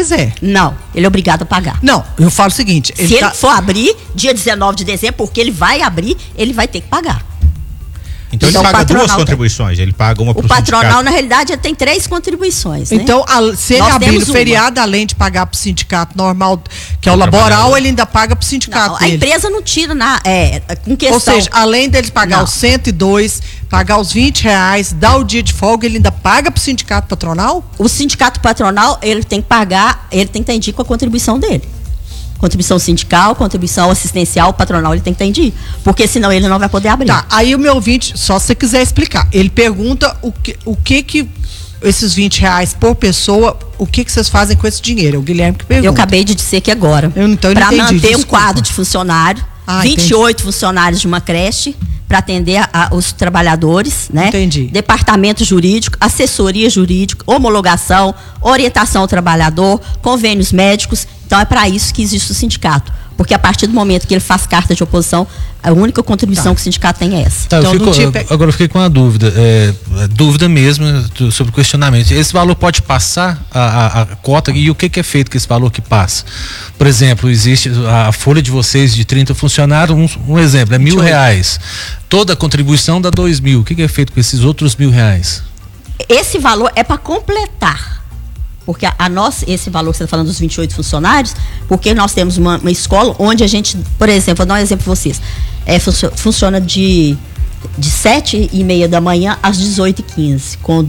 quiser. Não, ele é obrigado a pagar. Não, eu falo o seguinte... Se ele for abrir dia 19 de dezembro, porque ele vai abrir, ele vai ter que pagar. Então ele paga duas contribuições, ele paga uma pro sindicato. O patronal, na realidade, ele tem 3 contribuições, né? Então, se ele abrir no feriado, além de pagar pro sindicato normal, que é o laboral, ele ainda paga pro sindicato dele. A empresa não tira com questão... Ou seja, além dele pagar os 102, pagar os R$20, dar o dia de folga, ele ainda paga pro sindicato patronal? O sindicato patronal, ele tem que pagar, ele tem que estar com a contribuição dele. Contribuição sindical, contribuição assistencial, patronal, ele tem que estar porque senão ele não vai poder abrir. Tá, aí o meu ouvinte, só se você quiser explicar, ele pergunta o que esses R$20 por pessoa, o que vocês fazem com esse dinheiro? É o Guilherme que pergunta. Eu acabei de dizer que agora, para manter um quadro de funcionário, 28 funcionários de uma creche, para atender os trabalhadores, né? Entendi. Departamento jurídico, assessoria jurídica, homologação, orientação ao trabalhador, convênios médicos. Então é para isso que existe o sindicato. Porque a partir do momento que ele faz carta de oposição, a única contribuição que o sindicato tem é essa. Tá, agora eu fiquei com uma dúvida, dúvida mesmo sobre o questionamento. Esse valor pode passar a cota e o que é feito com esse valor que passa? Por exemplo, existe a folha de vocês de 30 funcionários, um exemplo, é R$1.000. Toda a contribuição dá 2.000. O que é feito com esses outros R$1.000? Esse valor é para completar. Porque esse valor que você está falando dos 28 funcionários, porque nós temos uma escola onde a gente, por exemplo, vou dar um exemplo para vocês, funciona de 7h30 da manhã às 18h15, com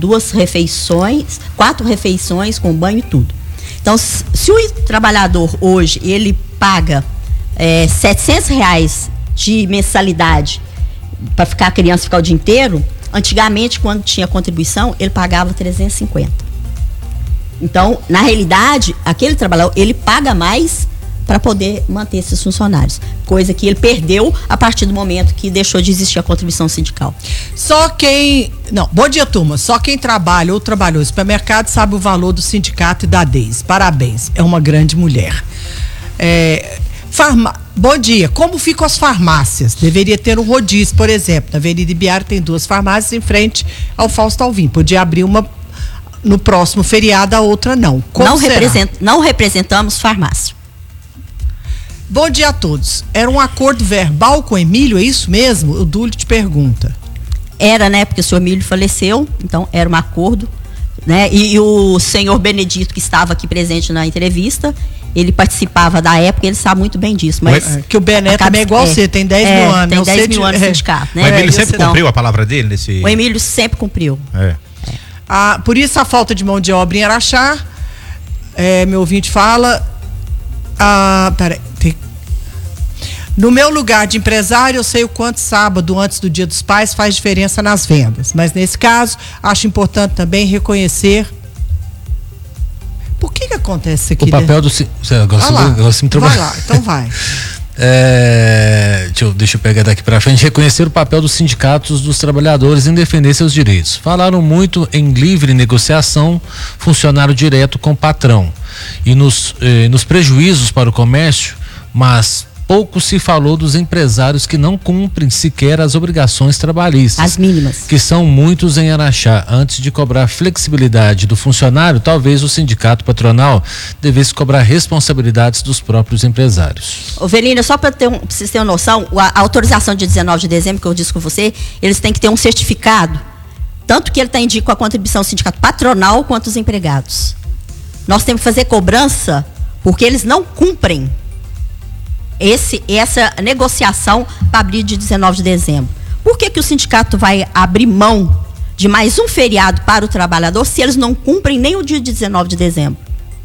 4 refeições, com banho e tudo. Então, se o trabalhador hoje, ele paga R$700 de mensalidade para a criança ficar o dia inteiro, antigamente, quando tinha contribuição, ele pagava R$350. Então, na realidade, aquele trabalhador, ele paga mais para poder manter esses funcionários. Coisa que ele perdeu a partir do momento que deixou de existir a contribuição sindical. Bom dia, turma. Só quem trabalha ou trabalhou no supermercado sabe o valor do sindicato e da Deise. Parabéns, é uma grande mulher. Bom dia, como ficam as farmácias? Deveria ter um rodízio, por exemplo. Na Avenida Ibiara tem 2 farmácias em frente ao Fausto Alvim. Podia abrir uma no próximo feriado, a outra não. Não representamos farmácia. Bom dia a todos. Era um acordo verbal com o Emílio, é isso mesmo? O Dúlio te pergunta. Era, né? Porque o senhor Emílio faleceu, então era um acordo, né? E o senhor Benedito, que estava aqui presente na entrevista, ele participava da época, ele sabe muito bem disso. Mas que o Bené também é igual você, tem 10 mil anos. Tem 10 mil anos de sindicato, né? O Emílio sempre cumpriu a palavra dele? O Emílio sempre cumpriu. Por isso a falta de mão de obra em Araxá, meu ouvinte fala, no meu lugar de empresário, eu sei o quanto sábado antes do Dia dos Pais faz diferença nas vendas, mas nesse caso, acho importante também reconhecer. Por que acontece aqui? O papel do... Vai lá, então vai. Deixa eu pegar daqui para frente. Reconhecer o papel dos sindicatos dos trabalhadores em defender seus direitos. Falaram muito em livre negociação, funcionário direto com o patrão e nos prejuízos para o comércio, mas pouco se falou dos empresários que não cumprem sequer as obrigações trabalhistas. As mínimas. Que são muitos em Araxá. Antes de cobrar flexibilidade do funcionário, talvez o sindicato patronal devesse cobrar responsabilidades dos próprios empresários. Velina, só para vocês terem uma noção, a autorização de 19 de dezembro, que eu disse com você, eles têm que ter um certificado, tanto que ele está indicando a contribuição do sindicato patronal quanto os empregados. Nós temos que fazer cobrança porque eles não cumprem essa negociação para abrir de 19 de dezembro. Por que o sindicato vai abrir mão de mais um feriado para o trabalhador se eles não cumprem nem o dia de 19 de dezembro?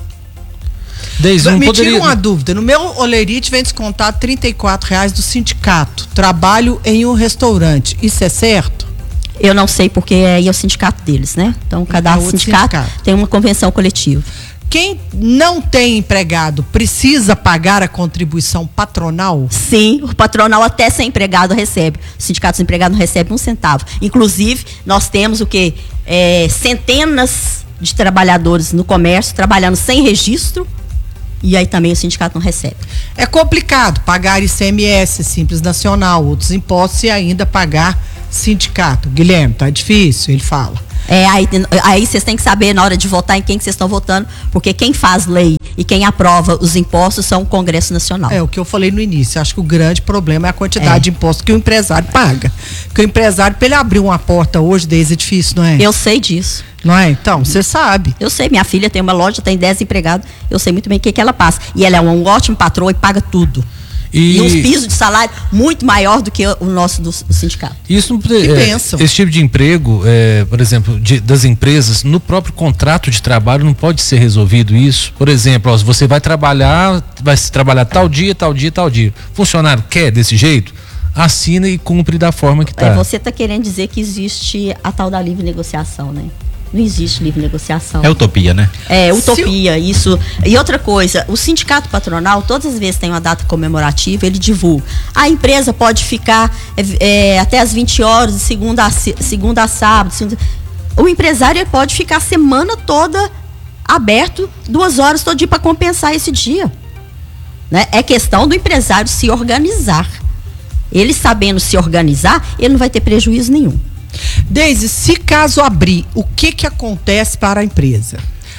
Tira uma dúvida. No meu Olerite vem descontado R$34 do sindicato. Trabalho em um restaurante. Isso é certo? Eu não sei, porque é o sindicato deles, né? Então, cada sindicato tem uma convenção coletiva. Quem não tem empregado precisa pagar a contribuição patronal? Sim, o patronal até sem empregado recebe. O sindicato dos empregados não recebe um centavo. Inclusive, nós temos centenas de trabalhadores no comércio trabalhando sem registro, e aí também o sindicato não recebe. É complicado pagar ICMS, Simples Nacional, outros impostos e ainda pagar sindicato. Guilherme, tá difícil, ele fala. Aí vocês têm que saber na hora de votar em quem que vocês estão votando, porque quem faz lei e quem aprova os impostos são o Congresso Nacional. É o que eu falei no início. Acho que o grande problema é a quantidade de impostos que o empresário paga. Porque o empresário, para ele abrir uma porta hoje, desde é difícil, não é? Eu sei disso. Não é? Então, você sabe. Eu sei, minha filha tem uma loja, tem 10 empregados, eu sei muito bem o que ela passa. E ela é um ótimo patroa e paga tudo. E uns pisos de salário muito maior do que o nosso do sindicato. Isso, esse tipo de emprego, por exemplo, das empresas, no próprio contrato de trabalho não pode ser resolvido isso? Por exemplo, você vai trabalhar tal dia, tal dia, tal dia. Funcionário quer desse jeito? Assina e cumpre da forma que está. Você está querendo dizer que existe a tal da livre negociação, né? Não existe livre negociação. É utopia, né? É utopia, isso. E outra coisa, o sindicato patronal, todas as vezes tem uma data comemorativa, ele divulga. A empresa pode ficar até as 20 horas, de segunda a sábado. O empresário pode ficar a semana toda aberto, 2 horas todo dia para compensar esse dia. Né? É questão do empresário se organizar. Ele sabendo se organizar, ele não vai ter prejuízo nenhum. Deise, se caso abrir, o que acontece para a empresa?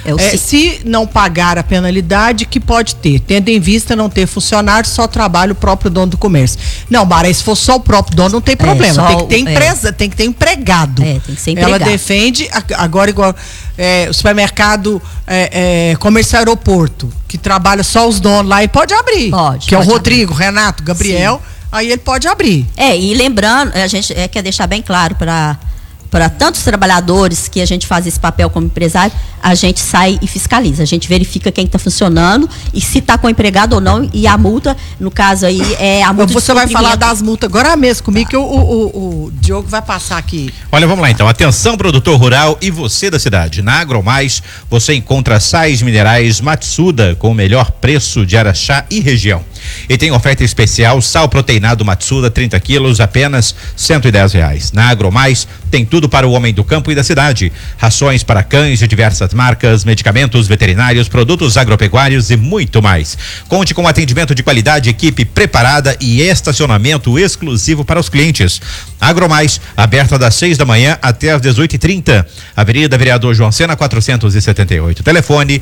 Se não pagar a penalidade, que pode ter? Tendo em vista não ter funcionário, só trabalha o próprio dono do comércio. Não, Bara, se for só o próprio dono, não tem problema. Tem que ter empresa, tem que ter empregado. Tem que ser empregado. Ela defende, agora igual o supermercado comercial aeroporto, que trabalha só os donos lá, e pode abrir. Que é o Rodrigo, Renato, Gabriel. Sim. Aí ele pode abrir. E lembrando, a gente quer deixar bem claro para tantos trabalhadores que a gente faz esse papel como empresário, a gente sai e fiscaliza. A gente verifica quem está funcionando e se está com empregado ou não. E a multa, no caso aí, é a multa. Você vai falar das multas agora mesmo comigo, que o Diogo vai passar aqui. Olha, vamos lá então. Atenção, produtor rural e você da cidade. Na AgroMais, você encontra sais minerais Matsuda com o melhor preço de Araxá e região. E tem oferta especial, sal proteinado Matsuda, 30 quilos, apenas R$110. Na AgroMais, tem tudo para o homem do campo e da cidade. Rações para cães de diversas marcas, medicamentos veterinários, produtos agropecuários e muito mais. Conte com atendimento de qualidade, equipe preparada e estacionamento exclusivo para os clientes. AgroMais, aberta das 6 da manhã até às 18h30. Avenida Vereador João Sena, 478. Telefone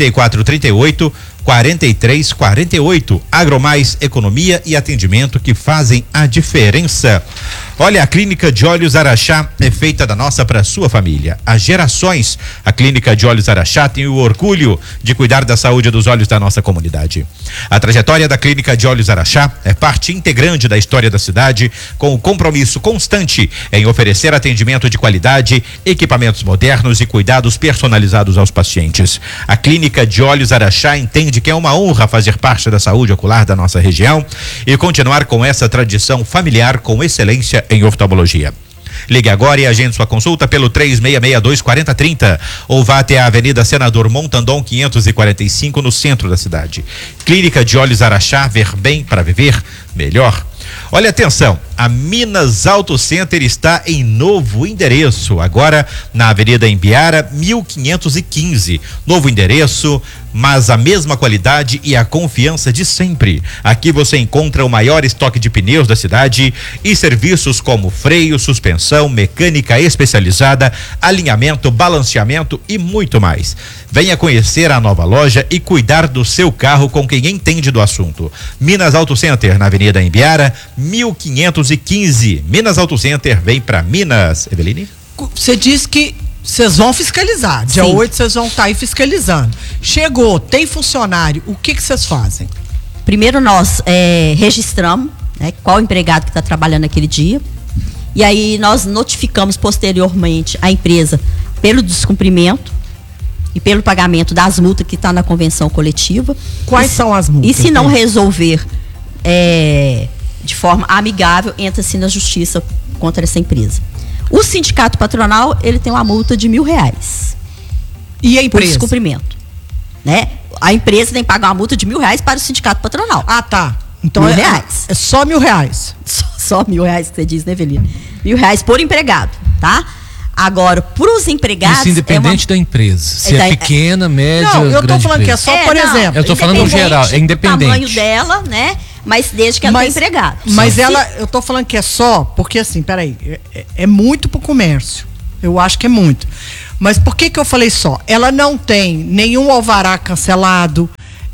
3438-4348. AgroMais, economia e atendimento que fazem a diferença. Olha, a Clínica de Olhos Araxá é feita da nossa para sua família. Há gerações, a Clínica de Olhos Araxá tem o orgulho de cuidar da saúde dos olhos da nossa comunidade. A trajetória da Clínica de Olhos Araxá é parte integrante da história da cidade, com o compromisso constante em oferecer atendimento de qualidade, equipamentos modernos e cuidados personalizados aos pacientes. A Clínica de Olhos Araxá entende que é uma honra fazer parte da saúde ocular da nossa região e continuar com essa tradição familiar com excelência em oftalmologia. Ligue agora e agende sua consulta pelo 3662-4030 ou vá até a Avenida Senador Montandon 545 no centro da cidade. Clínica de Olhos Araxá, ver bem para viver melhor. Olha, atenção, a Minas Auto Center está em novo endereço, agora na Avenida Embiara 1515. Novo endereço, mas a mesma qualidade e a confiança de sempre. Aqui você encontra o maior estoque de pneus da cidade e serviços como freio, suspensão, mecânica especializada, alinhamento, balanceamento e muito mais. Venha conhecer a nova loja e cuidar do seu carro com quem entende do assunto. Minas Auto Center, na Avenida Embiara 1515. Minas Auto Center, vem pra Minas. Eveline? Você disse que vocês vão fiscalizar. Dia 8 vocês vão estar aí fiscalizando. Chegou, tem funcionário, o que vocês fazem? Primeiro nós registramos, né, qual empregado que está trabalhando naquele dia. E aí nós notificamos posteriormente a empresa pelo descumprimento e pelo pagamento das multas que está na convenção coletiva. Quais são as multas? E se não resolver de forma amigável, entra-se na justiça contra essa empresa. O sindicato patronal, ele tem uma multa de R$1.000. E a empresa? Por descumprimento. Né? A empresa tem que pagar uma multa de R$1.000 para o sindicato patronal. Ah, tá. Então R$1.000. É só R$1.000. Só R$1.000 que você diz, né, Evelina? R$1.000 por empregado, tá? Agora, para os empregados... Isso independente da empresa. Se é pequena, média, não, eu tô falando empresa. que é só, por exemplo... Eu tô falando no geral, é independente. O tamanho dela, né? Mas desde que ela tem empregado. Mas eu tô falando que é só, porque assim, peraí, é muito pro comércio. Eu acho que é muito. Mas por que eu falei só? Ela não tem nenhum alvará cancelado,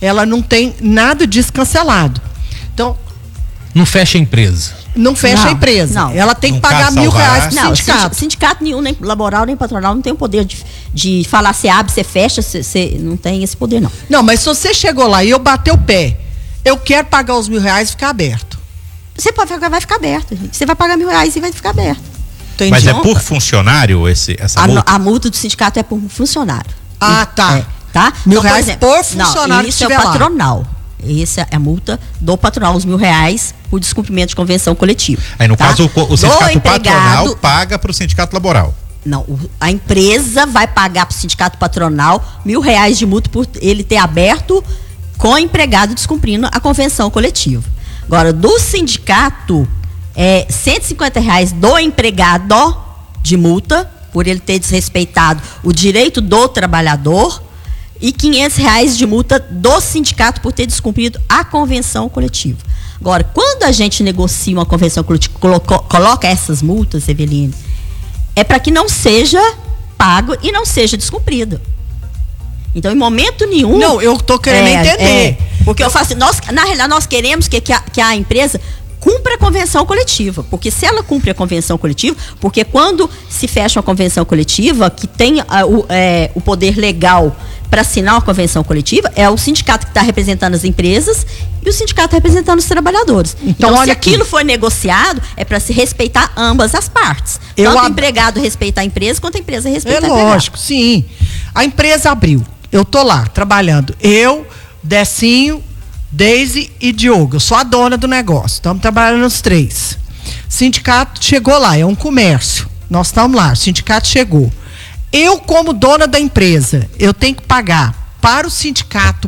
ela não tem nada disso cancelado. Então, não fecha a empresa. Não fecha a empresa. Não. Ela tem que pagar R$1.000 pro sindicato. Não, sindicato nenhum, nem laboral, nem patronal, não tem o poder de falar se abre, se fecha, se não tem esse poder, não. Não, mas se você chegou lá e eu bater o pé, eu quero pagar os R$1.000 e ficar aberto. Você vai ficar aberto. Você vai pagar R$1.000 e vai ficar aberto. Entendi. Mas é por funcionário essa multa? A multa do sindicato é por funcionário. Ah, tá. Tá? R$1.000 por funcionário não, isso é o patronal. Essa é a multa do patronal, os R$1.000 por descumprimento de convenção coletiva. Aí, no caso, o sindicato patronal paga para o sindicato laboral. Não, a empresa vai pagar para o sindicato patronal R$1.000 de multa por ele ter aberto com o empregado descumprindo a convenção coletiva. Agora, do sindicato, é R$150 do empregado de multa, por ele ter desrespeitado o direito do trabalhador, e R$500 de multa do sindicato por ter descumprido a convenção coletiva. Agora, quando a gente negocia uma convenção coletiva, coloca essas multas, Eveline, é para que não seja pago e não seja descumprido. Então, em momento nenhum... Não, eu estou querendo entender. Porque eu faço, na realidade, nós queremos que a empresa cumpra a convenção coletiva, porque se ela cumpre a convenção coletiva, porque quando se fecha uma convenção coletiva, que tem o poder legal para assinar uma convenção coletiva, é o sindicato que está representando as empresas e o sindicato representando os trabalhadores. Então se aquilo foi negociado, é para se respeitar ambas as partes. Tanto o empregado respeitar a empresa, quanto a empresa respeitar o empregado. É lógico, sim. A empresa abriu. Eu tô lá, trabalhando. Eu, Decinho, Deise e Diogo. Eu sou a dona do negócio. Estamos trabalhando os três. Sindicato chegou lá, é um comércio. Nós estamos lá, o sindicato chegou. Eu, como dona da empresa, eu tenho que pagar para o sindicato,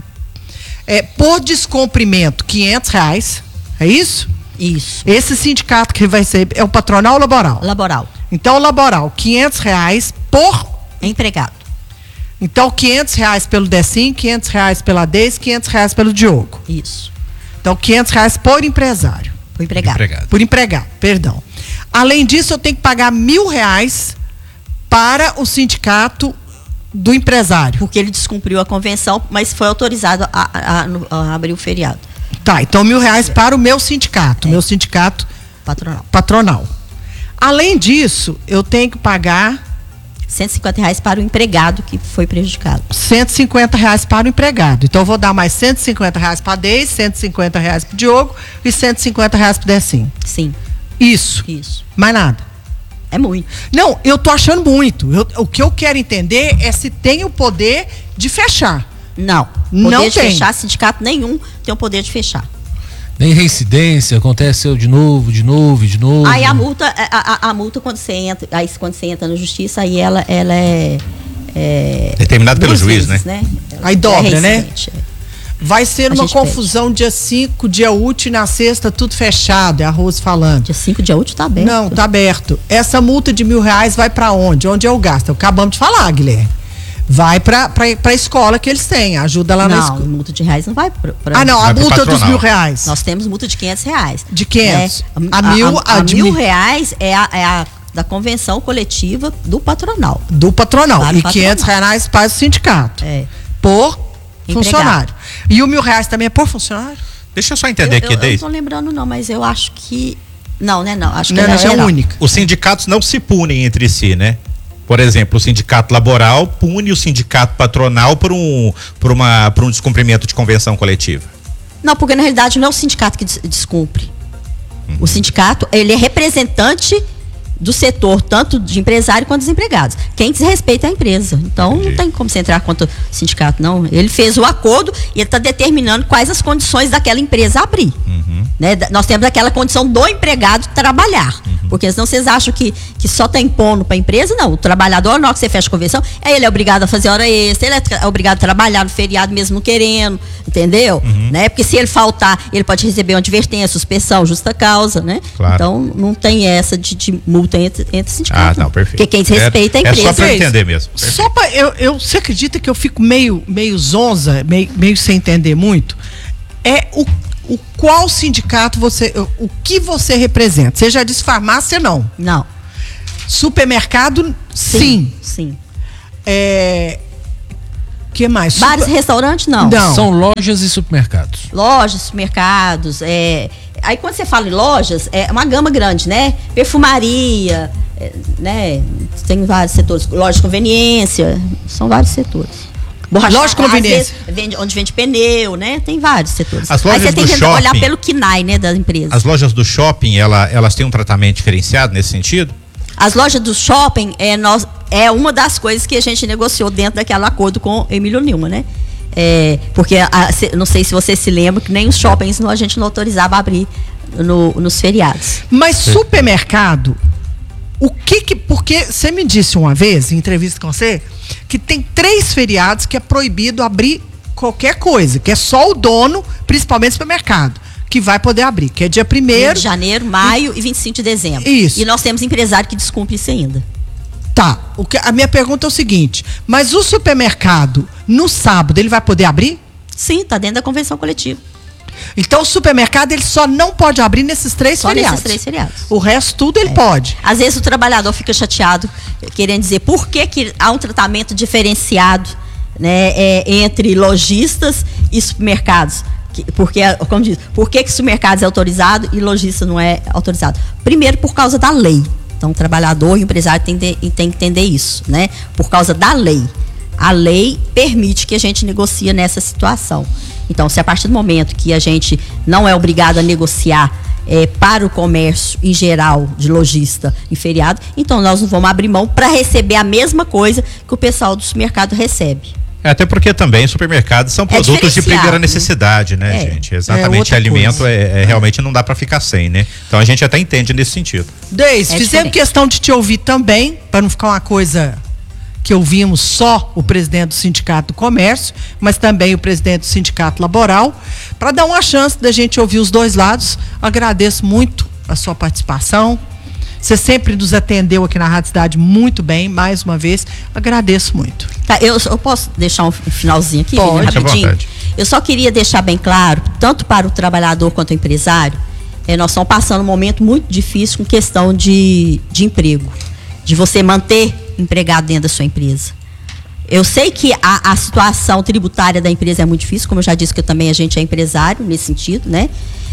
por descumprimento, R$500. É isso? Isso. Esse sindicato que vai ser, é o patronal ou laboral? Laboral. Então, o laboral, R$500 por empregado. Então, R$500 pelo Decinho, R$500 pela Deise, R$500 pelo Diogo. Isso. Então, R$500 por empresário. Por empregado. Por empregado, perdão. Além disso, eu tenho que pagar R$1.000 para o sindicato do empresário. Porque ele descumpriu a convenção, mas foi autorizado a abrir o feriado. Tá, então R$1.000 para o meu sindicato. Meu sindicato patronal. Além disso, eu tenho que pagar R$150 para o empregado que foi prejudicado. R$150 para o empregado. Então eu vou dar mais R$150 para a Deise, R$150 para o Diogo e R$150 para o Decinho. Sim. Isso. Mais nada. É muito. Não, eu tô achando muito. O que eu quero entender é se tem o poder de fechar. Não. Poder de fechar, sindicato nenhum tem o poder de fechar. Nem reincidência, aconteceu de novo. Aí a multa quando você entra na justiça, aí ela é determinado pelo juiz, né? Aí dobra, né? Vai ser uma confusão dia 5, dia útil, na sexta, tudo fechado, é a Rose falando. Dia 5, dia útil, tá aberto. Não, tá aberto. Essa multa de R$1.000 vai para onde? Onde é o gasto? Acabamos de falar, Guilherme. Vai pra escola que eles têm, ajuda lá na escola. Não, multa de R$1.000 não vai pra... não, a multa dos R$1.000. Nós temos multa de R$500. De 500? A R$1.000 é a da convenção coletiva do patronal. Do patronal. E R$500 para o sindicato. Por funcionário. E o R$1.000 também é por funcionário? Deixa eu só entender aqui, Deise. Eu não tô lembrando não, mas eu acho que... Não, né? Não, acho que não é única. Os sindicatos não se punem entre si, né? Por exemplo, o sindicato laboral pune o sindicato patronal por um descumprimento de convenção coletiva. Não, porque na realidade não é o sindicato que descumpre. O sindicato, ele é representante do setor, tanto de empresário quanto dos empregados. Quem desrespeita é a empresa. Então, não tem como você entrar contra o sindicato, não. Ele fez o acordo e ele está determinando quais as condições daquela empresa abrir. Né? Nós temos aquela condição do empregado trabalhar. Porque senão vocês acham que só está impondo para a empresa. Não, o trabalhador, na hora que você fecha a convenção, ele é obrigado a fazer hora extra, ele é obrigado a trabalhar no feriado mesmo não querendo, entendeu? Né? Porque se ele faltar, ele pode receber uma advertência, suspensão, justa causa, né? Claro. Então, não tem essa de multa entre sindicatos. Não, perfeito. Porque quem desrespeita é a empresa. É só para entender mesmo. Só para você acredita que eu fico meio zonza, meio sem entender muito? Qual sindicato o que você representa? Você já disse farmácia, não? Não. Supermercado, sim. Sim. Que mais? Bares e restaurantes, não. São lojas e supermercados. Lojas, supermercados. Aí quando você fala em lojas, é uma gama grande, né? Perfumaria, né? Tem vários setores. Loja de conveniência, são vários setores. Loja de conveniência. Onde vende pneu, né? Tem vários setores. As lojas aí você tem que shopping, olhar pelo KINAI, né, da empresa. As lojas do shopping, elas têm um tratamento diferenciado nesse sentido? As lojas do shopping é uma das coisas que a gente negociou dentro daquele acordo com o Emílio Nilma, né? Porque não sei se você se lembra que nem os shoppings a gente não autorizava abrir nos feriados. Mas supermercado, porque você me disse uma vez, em entrevista com você, que tem 3 feriados que é proibido abrir qualquer coisa, que é só o dono, principalmente supermercado, que vai poder abrir, que é dia 1º de janeiro, maio e 25 de dezembro. Isso. E nós temos empresário que descumpre isso ainda. Tá, a minha pergunta é o seguinte, mas o supermercado, no sábado, ele vai poder abrir? Sim, tá dentro da convenção coletiva. Então o supermercado, ele só não pode abrir nesses 3 feriados? Só nesses 3 feriados. O resto tudo ele pode. Às vezes o trabalhador fica chateado, querendo dizer, por que há um tratamento diferenciado, né, entre lojistas e supermercados? Porque, como diz, por que supermercados é autorizado e lojista não é autorizado? Primeiro, por causa da lei. Então, o trabalhador e o empresário tem que entender isso, né? Por causa da lei. A lei permite que a gente negocie nessa situação. Então, se a partir do momento que a gente não é obrigado a negociar para o comércio em geral, de lojista em feriado, então nós não vamos abrir mão para receber a mesma coisa que o pessoal do supermercado recebe. Até porque também supermercados são produtos de primeira necessidade, né, gente? Exatamente, alimento realmente não dá para ficar sem, né? Então a gente até entende nesse sentido. Deise, fizemos questão de te ouvir também, para não ficar uma coisa que ouvimos só o presidente do Sindicato do Comércio, mas também o presidente do Sindicato Laboral, para dar uma chance da gente ouvir os dois lados. Agradeço muito a sua participação. Você sempre nos atendeu aqui na Rádio Cidade muito bem, mais uma vez, agradeço muito. Tá, eu posso deixar um finalzinho aqui, Pode, rapidinho? Eu só queria deixar bem claro, tanto para o trabalhador quanto o empresário, nós estamos passando um momento muito difícil com questão de emprego, de você manter empregado dentro da sua empresa. Eu sei que a situação tributária da empresa é muito difícil, como eu já disse que a gente é empresário nesse sentido, né?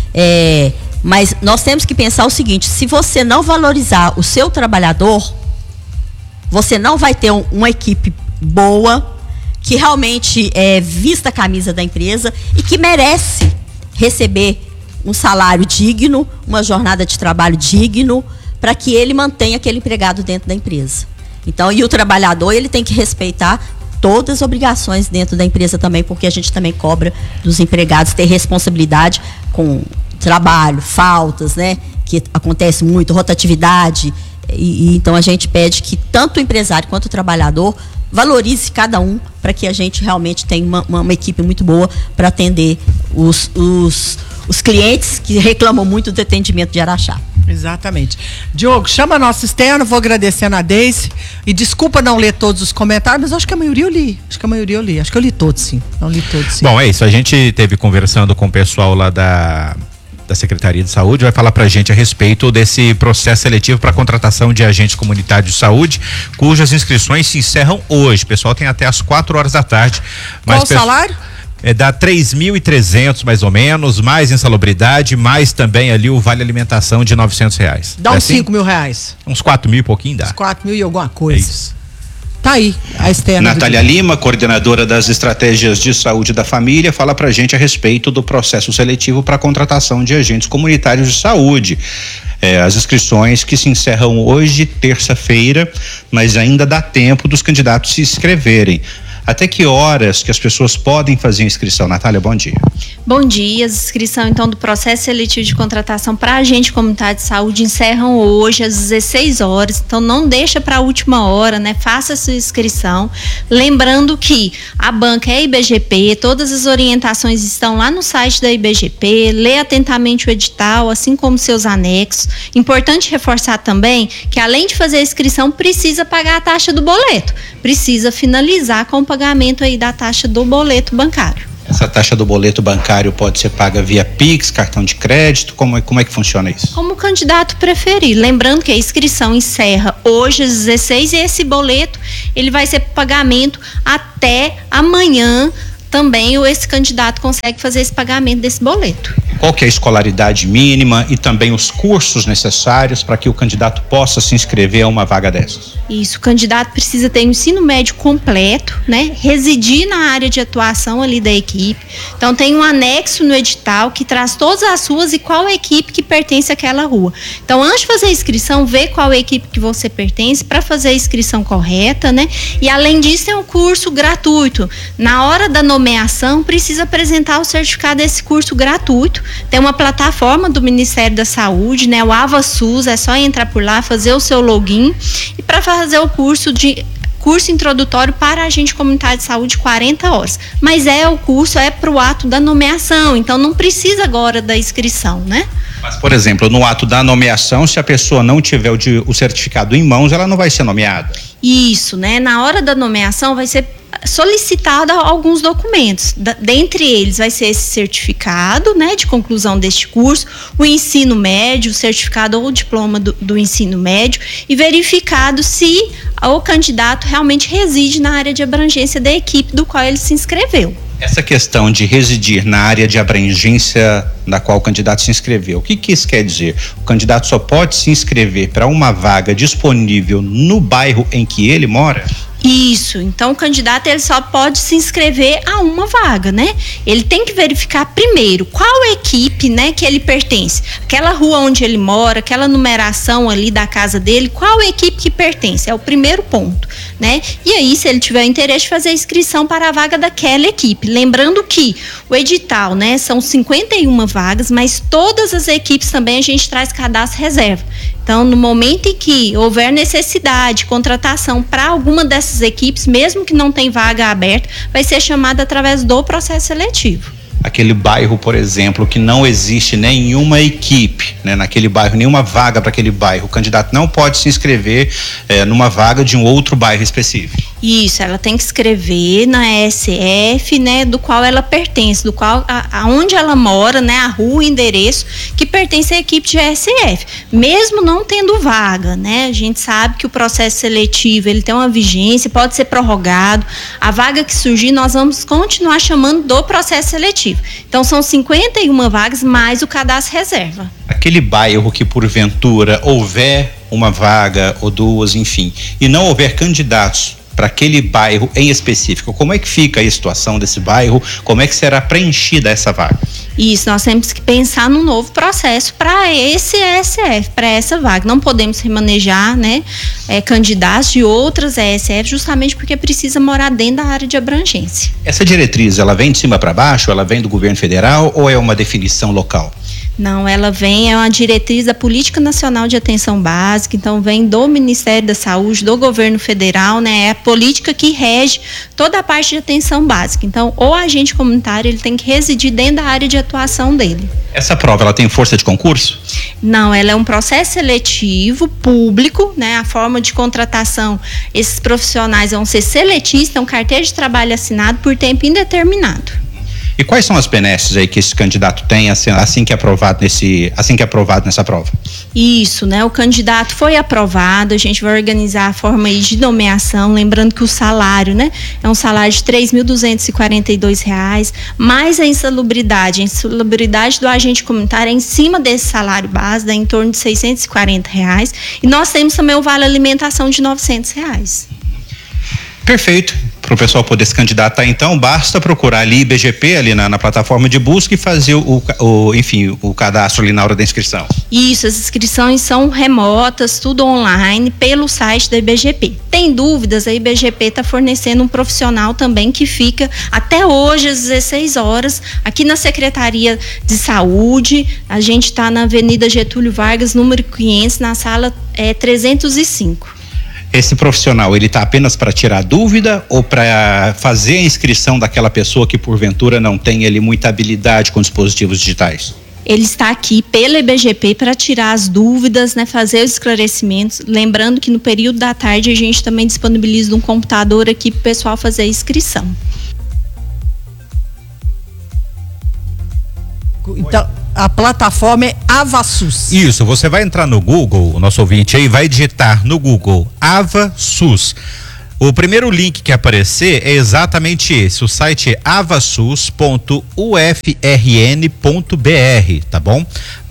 Mas nós temos que pensar o seguinte: se você não valorizar o seu trabalhador, você não vai ter uma equipe boa, que realmente vista a camisa da empresa e que merece receber um salário digno, uma jornada de trabalho digno, para que ele mantenha aquele empregado dentro da empresa. Então, e o trabalhador, ele tem que respeitar todas as obrigações dentro da empresa também, porque a gente também cobra dos empregados ter responsabilidade com trabalho, faltas, né, que acontece muito, rotatividade, e então a gente pede que tanto o empresário quanto o trabalhador valorize cada um, para que a gente realmente tenha uma equipe muito boa para atender os clientes que reclamam muito do atendimento de Araxá. Exatamente. Diogo, chama a nossa externa, vou agradecendo a Deise, e desculpa não ler todos os comentários, mas acho que a maioria eu li. Acho que eu li todos, sim. Não li todos, sim. Bom, é isso, a gente teve conversando com o pessoal lá da Secretaria de Saúde, vai falar pra gente a respeito desse processo seletivo para contratação de agentes comunitários de saúde, cujas inscrições se encerram hoje. O pessoal tem até às 4 horas da tarde. Qual o salário? Dá 3.300 mais ou menos, mais insalubridade, mais também ali o vale alimentação de R$900. Dá uns 5 mil reais. Uns 4 mil e pouquinho dá. Uns 4 mil e alguma coisa. É isso. Tá aí a externa. Natália Lima, coordenadora das estratégias de saúde da família, fala pra gente a respeito do processo seletivo para a contratação de agentes comunitários de saúde. As inscrições que se encerram hoje, terça-feira, mas ainda dá tempo dos candidatos se inscreverem. Até que horas que as pessoas podem fazer a inscrição? Natália, bom dia. Bom dia. As inscrições, então, do processo seletivo de contratação para agente comunitário de saúde encerram hoje às 16 horas. Então, não deixa para a última hora, né? Faça a sua inscrição. Lembrando que a banca é IBGP, todas as orientações estão lá no site da IBGP. Lê atentamente o edital, assim como seus anexos. Importante reforçar também que, além de fazer a inscrição, precisa pagar a taxa do boleto. Precisa finalizar com o pagamento aí da taxa do boleto bancário. Essa taxa do boleto bancário pode ser paga via Pix, cartão de crédito? Como é que funciona isso? Como o candidato preferir. Lembrando que a inscrição encerra hoje às 16 e esse boleto ele vai ser pagamento até amanhã. Também esse candidato consegue fazer esse pagamento desse boleto. Qual que é a escolaridade mínima e também os cursos necessários para que o candidato possa se inscrever a uma vaga dessas? Isso, o candidato precisa ter um ensino médio completo, né? Residir na área de atuação ali da equipe. Então tem um anexo no edital que traz todas as ruas e qual a equipe que pertence àquela rua. Então antes de fazer a inscrição, vê qual equipe que você pertence para fazer a inscrição correta, né? E além disso tem um curso gratuito. Na hora da nomeação precisa apresentar o certificado desse curso gratuito. Tem uma plataforma do Ministério da Saúde, né? O AvaSUS, é só entrar por lá, fazer o seu login e para fazer o curso introdutório para agente comunitário de saúde 40 horas. Mas o curso é para o ato da nomeação, então não precisa agora da inscrição, né? Mas, por exemplo, no ato da nomeação, se a pessoa não tiver o certificado em mãos, ela não vai ser nomeada. Isso, né? Na hora da nomeação vai ser solicitado alguns documentos. Dentre eles vai ser esse certificado, né, de conclusão deste curso, o ensino médio, o certificado ou o diploma do ensino médio e verificado se o candidato realmente reside na área de abrangência da equipe do qual ele se inscreveu. Essa questão de residir na área de abrangência na qual o candidato se inscreveu, o que isso quer dizer? O candidato só pode se inscrever para uma vaga disponível no bairro em que ele mora? Isso, então o candidato ele só pode se inscrever a uma vaga, né? Ele tem que verificar primeiro qual equipe, né, que ele pertence. Aquela rua onde ele mora, aquela numeração ali da casa dele, qual equipe que pertence? É o primeiro ponto, né? E aí, se ele tiver interesse de fazer a inscrição para a vaga daquela equipe. Lembrando que o edital, né, são 51 vagas, mas todas as equipes também a gente traz cadastro reserva. Então, no momento em que houver necessidade, contratação para alguma dessas equipes, mesmo que não tenha vaga aberta, vai ser chamada através do processo seletivo. Aquele bairro, por exemplo, que não existe nenhuma equipe, né, naquele bairro, nenhuma vaga para aquele bairro, o candidato não pode se inscrever numa vaga de um outro bairro específico. Isso, ela tem que escrever na ESF, né, do qual ela pertence, do qual aonde ela mora, né, a rua, o endereço que pertence à equipe de ESF. Mesmo não tendo vaga, né, a gente sabe que o processo seletivo ele tem uma vigência, pode ser prorrogado. A vaga que surgir, nós vamos continuar chamando do processo seletivo. Então são 51 vagas mais o cadastro reserva. Aquele bairro que porventura houver uma vaga ou duas, enfim, e não houver candidatos para aquele bairro em específico, como é que fica a situação desse bairro? Como é que será preenchida essa vaga? Isso, nós temos que pensar num novo processo para esse ESF, para essa vaga. Não podemos remanejar, né, candidatos de outras ESF, justamente porque precisa morar dentro da área de abrangência. Essa diretriz, ela vem de cima para baixo? Ela vem do governo federal ou é uma definição local? Não, ela é uma diretriz da Política Nacional de Atenção Básica, então vem do Ministério da Saúde, do governo federal, né? É a política que rege toda a parte de atenção básica. Então, o agente comunitário, ele tem que residir dentro da área de atuação dele. Essa prova, ela tem força de concurso? Não, ela é um processo seletivo público, né? A forma de contratação, esses profissionais vão ser seletistas, então carteira de trabalho assinado por tempo indeterminado. E quais são as benesses aí que esse candidato tem assim que é aprovado nessa prova? Isso, né? O candidato foi aprovado, a gente vai organizar a forma aí de nomeação, lembrando que o salário, né? É um salário de R$ 3.242, mais a insalubridade. A insalubridade do agente comunitário é em cima desse salário base, dá em torno de R$ 640. E nós temos também o vale alimentação de R$ 900. Perfeito. Para o pessoal poder se candidatar, então, basta procurar ali IBGP, ali na plataforma de busca e fazer o cadastro ali na hora da inscrição. Isso, as inscrições são remotas, tudo online, pelo site da IBGP. Tem dúvidas, a IBGP está fornecendo um profissional também que fica até hoje às 16 horas, aqui na Secretaria de Saúde. A gente está na Avenida Getúlio Vargas, número 500, na sala 305. Esse profissional, ele está apenas para tirar dúvida ou para fazer a inscrição daquela pessoa que porventura não tem ali muita habilidade com dispositivos digitais? Ele está aqui pela IBGP para tirar as dúvidas, né, fazer os esclarecimentos. Lembrando que no período da tarde a gente também disponibiliza um computador aqui para o pessoal fazer a inscrição. Então, a plataforma é AvaSUS. Isso, você vai entrar no Google, o nosso ouvinte aí vai digitar no Google AvaSUS. O primeiro link que aparecer é exatamente esse, o site é avasus.ufrn.br, tá bom?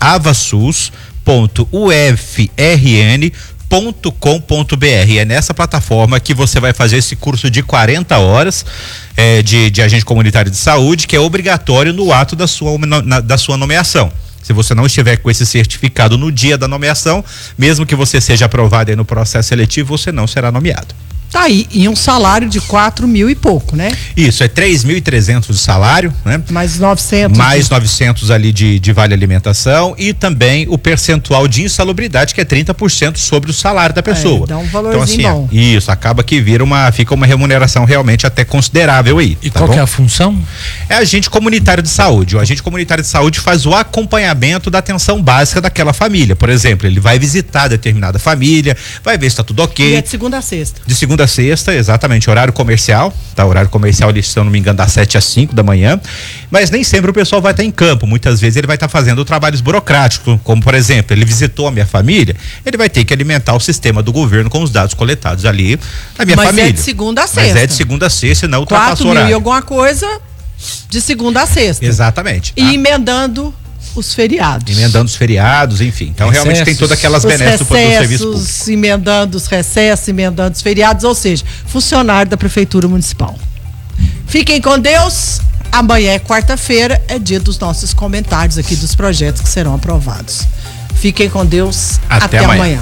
avasus.ufrn.com.br. É nessa plataforma que você vai fazer esse curso de 40 horas de agente comunitário de saúde, que é obrigatório no ato da sua nomeação. Se você não estiver com esse certificado no dia da nomeação, mesmo que você seja aprovado aí no processo seletivo, você não será nomeado. Tá aí, e um salário de 4.000 e pouco, né? Isso, é 3.300 de salário, né? Mais 900. Mais 900 ali de vale alimentação e também o percentual de insalubridade, que é 30% sobre o salário da pessoa. Dá um valorzinho então, bom. Isso, acaba que fica uma remuneração realmente até considerável aí. E qual que é a função? É agente comunitário de saúde. O agente comunitário de saúde faz o acompanhamento da atenção básica daquela família. Por exemplo, ele vai visitar determinada família, vai ver se está tudo ok. E é de segunda a sexta. De segunda a sexta, exatamente, horário comercial, tá? Horário comercial ali, se eu não me engano, das 7 às 5 da manhã, mas nem sempre o pessoal vai estar em campo, muitas vezes ele vai estar fazendo trabalhos burocráticos, como por exemplo, ele visitou a minha família, ele vai ter que alimentar o sistema do governo com os dados coletados ali da minha família. Mas é de segunda a sexta. Mas é de segunda a sexta e não ultrapassa o horário. 4.000 e alguma coisa de segunda a sexta. Exatamente. E emendando os feriados. Emendando os feriados, enfim. Então, recessos, realmente tem todas aquelas benesses do serviço público. Emendando os recessos, emendando os feriados, ou seja, funcionário da Prefeitura Municipal. Fiquem com Deus. Amanhã é quarta-feira, é dia dos nossos comentários aqui dos projetos que serão aprovados. Fiquem com Deus. Até amanhã.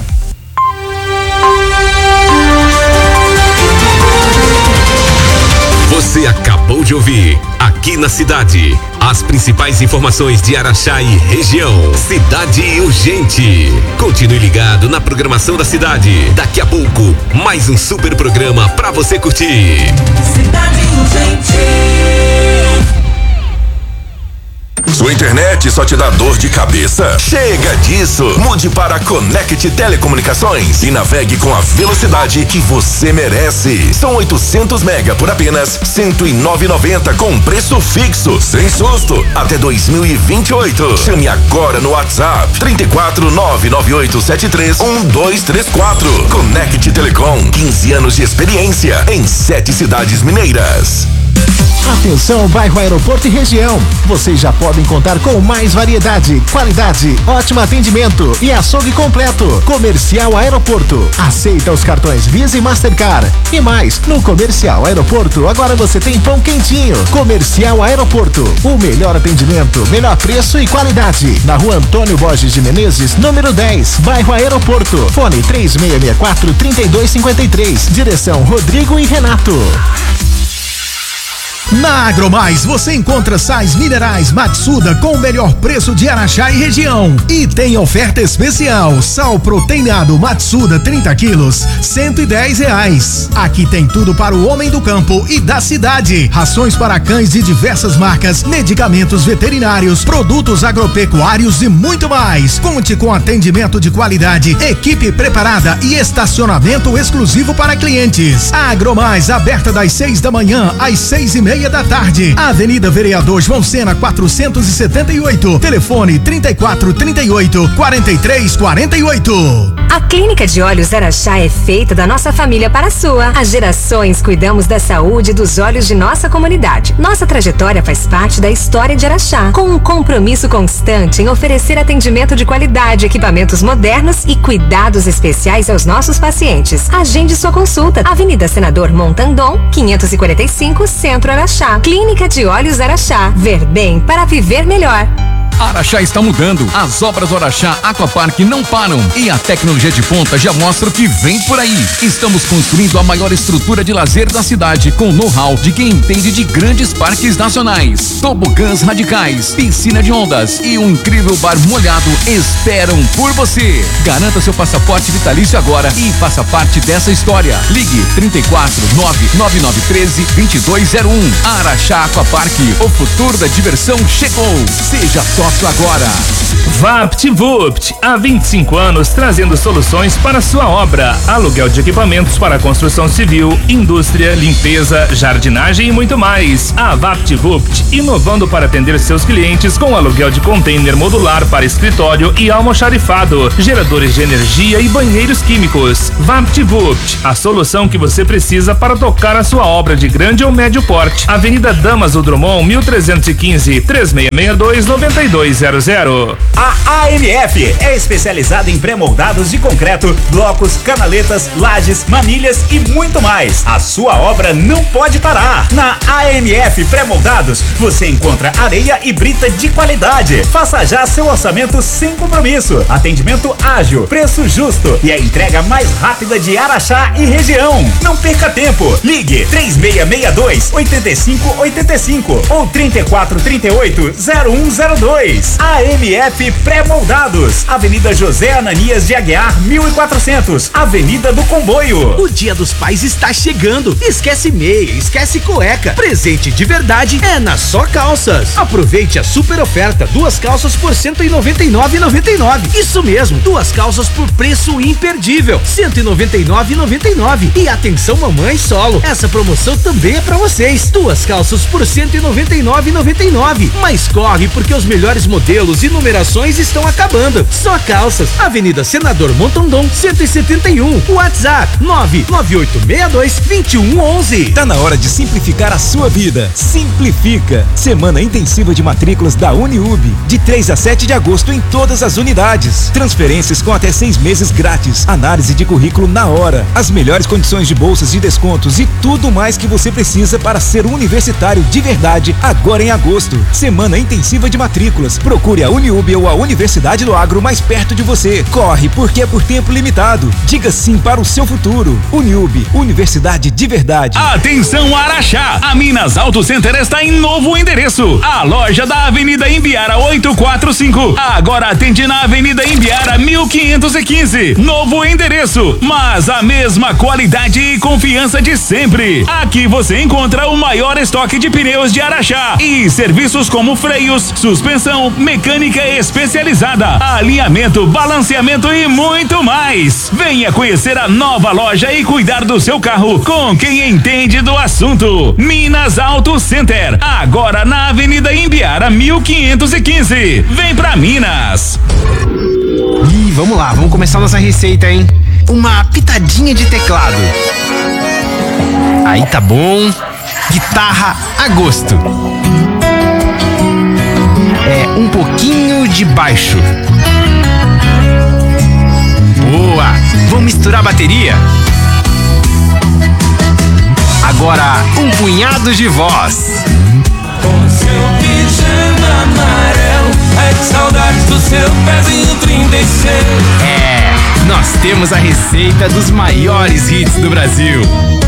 Você acabou de ouvir Aqui na Cidade, as principais informações de Araxá e região. Cidade Urgente. Continue ligado na programação da cidade. Daqui a pouco, mais um super programa pra você curtir. Cidade Urgente. Sua internet só te dá dor de cabeça? Chega disso! Mude para a Conect Telecomunicações e navegue com a velocidade que você merece. São 800 mega por apenas R$ 109,90 com preço fixo, sem susto, até 2028. Chame agora no WhatsApp 34998731234. Conect Telecom, 15 anos de experiência em 7 cidades mineiras. Atenção, bairro Aeroporto e região. Vocês já podem contar com mais variedade, qualidade, ótimo atendimento e açougue completo. Comercial Aeroporto. Aceita os cartões Visa e Mastercard. E mais, no Comercial Aeroporto agora você tem pão quentinho. Comercial Aeroporto. O melhor atendimento, melhor preço e qualidade. Na rua Antônio Borges de Menezes, número 10, bairro Aeroporto. Fone 3664-3253. Direção Rodrigo e Renato. Na Agromais você encontra sais minerais Matsuda com o melhor preço de Araxá e região. E tem oferta especial: sal proteinado Matsuda 30 quilos, R$110. Aqui tem tudo para o homem do campo e da cidade: rações para cães de diversas marcas, medicamentos veterinários, produtos agropecuários e muito mais. Conte com atendimento de qualidade, equipe preparada e estacionamento exclusivo para clientes. A Agromais, aberta das 6 da manhã às 6:30 da tarde. Avenida Vereador João Sena 478. Telefone 3438-4348. A Clínica de Olhos Araxá é feita da nossa família para a sua. Há gerações cuidamos da saúde e dos olhos de nossa comunidade. Nossa trajetória faz parte da história de Araxá, com um compromisso constante em oferecer atendimento de qualidade, equipamentos modernos e cuidados especiais aos nossos pacientes. Agende sua consulta. Avenida Senador Montandon, 545, Centro Araxá. Clínica de Olhos Araxá. Ver bem para viver melhor. Araxá está mudando. As obras do Araxá Aquapark não param e a tecnologia de ponta já mostra o que vem por aí. Estamos construindo a maior estrutura de lazer da cidade, com know-how de quem entende de grandes parques nacionais. Tobogãs radicais, piscina de ondas e um incrível bar molhado esperam por você. Garanta seu passaporte vitalício agora e faça parte dessa história. Ligue 34-99913-2201. Araxá Aquapark, o futuro da diversão chegou. Seja sócio agora. VaptVupt, há 25 anos trazendo soluções para sua obra. Aluguel de equipamentos para construção civil, indústria, limpeza, jardinagem e muito mais. A VaptVupt, inovando para atender seus clientes com aluguel de container modular para escritório e almoxarifado, geradores de energia e banheiros químicos. VaptVupt, a solução que você precisa para tocar a sua obra de grande ou médio porte. Avenida Damaso Drummond, 1315, 3662-9200. A AMF é especializada em pré-moldados de concreto, blocos, canaletas, lajes, manilhas e muito mais. A sua obra não pode parar. Na AMF Pré-Moldados, você encontra areia e brita de qualidade. Faça já seu orçamento sem compromisso. Atendimento ágil, preço justo e a entrega mais rápida de Araxá e região. Não perca tempo. Ligue 3662-8585 ou 3438-0102. AMF Pré-Moldados, Avenida José Ananias de Aguiar, 1400, Avenida do Comboio. O Dia dos Pais está chegando. Esquece meia, esquece cueca. Presente de verdade é na Só Calças. Aproveite a super oferta, 2 calças por R$ 199,99. Isso mesmo, 2 calças por preço imperdível, R$ 199,99. E atenção mamãe solo, essa promoção também é pra vocês. 2 calças por R$ 199,99. Mas corre porque os melhores modelos e numerações estão acabando. Só Calças, Avenida Senador Montandon, 171. WhatsApp 99862-2111. Tá na hora de simplificar a sua vida. Simplifica. Semana intensiva de matrículas da Uniub, de 3 a 7 de agosto em todas as unidades. Transferências com até 6 meses grátis. Análise de currículo na hora. As melhores condições de bolsas e descontos e tudo mais que você precisa para ser universitário de verdade agora em agosto. Semana intensiva de matrículas. Procure a Uniub ou a Universidade do Agro mais perto de você. Corre, porque é por tempo limitado. Diga sim para o seu futuro. Uniub, Universidade de verdade. Atenção Araxá! A Minas Auto Center está em novo endereço. A loja da Avenida Imbiara 845. Agora atende na Avenida Imbiara 1515. Novo endereço, mas a mesma qualidade e confiança de sempre. Aqui você encontra o maior estoque de pneus de Araxá e serviços como freios, suspensão, mecânica especializada, alinhamento, balanceamento e muito mais. Venha conhecer a nova loja e cuidar do seu carro com quem entende do assunto. Minas Auto Center, agora na Avenida Imbiara 1515. Vem pra Minas. Ih, vamos lá, vamos começar nossa receita, hein? Uma pitadinha de teclado. Aí tá bom. Guitarra a gosto. Um pouquinho de baixo. Boa! Vamos misturar a bateria? Agora, um punhado de voz. Com seu pijama amarelo, ai que saudade do seu pezinho 36. Nós temos a receita dos maiores hits do Brasil.